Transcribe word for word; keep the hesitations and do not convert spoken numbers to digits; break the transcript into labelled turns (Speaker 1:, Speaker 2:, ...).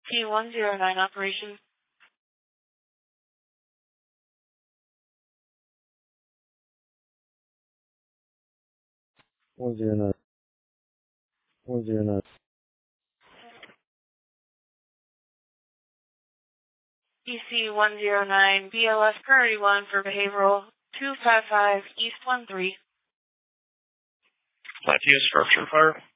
Speaker 1: P one zero nine operation.
Speaker 2: one zero nine. one zero nine.
Speaker 1: E C one zero nine, B L S Priority one for behavioral, two five five East one three.
Speaker 3: Latias structure fire.